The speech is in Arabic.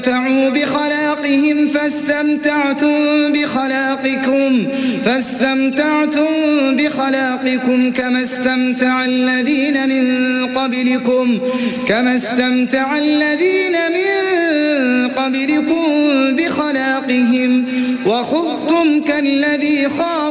استمتعوا بخلاقهم فاستمتعتم بخلاقكم كما استمتع الذين من قبلكم بخلاقهم وخضتم كالذي خاضوا